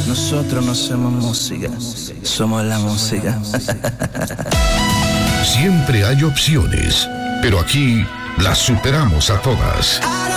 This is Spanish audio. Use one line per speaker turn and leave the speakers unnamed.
Nosotros no somos música, somos la música.
Siempre hay opciones, pero aquí las superamos a todas.